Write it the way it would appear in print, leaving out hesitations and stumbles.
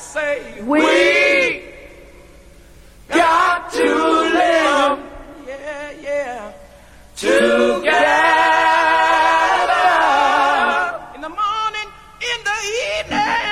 say We got to live, together. In the morning, in the evening.